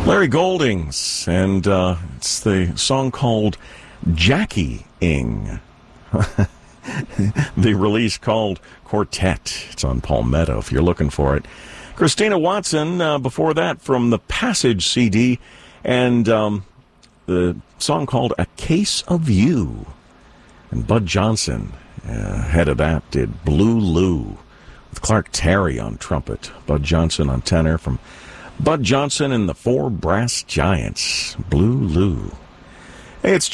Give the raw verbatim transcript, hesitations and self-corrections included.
Larry Goldings, and uh, it's the song called Jackie-ing. The release called Quartet. It's on Palmetto if you're looking for it. Christina Watson, uh, before that, from the Passage C D, and um, the song called A Case of You. And Bud Johnson, uh, head of that, did Blue Lou, with Clark Terry on trumpet, Bud Johnson on tenor, from Bud Johnson and the Four Brass Giants, Blue Lou. Hey, it's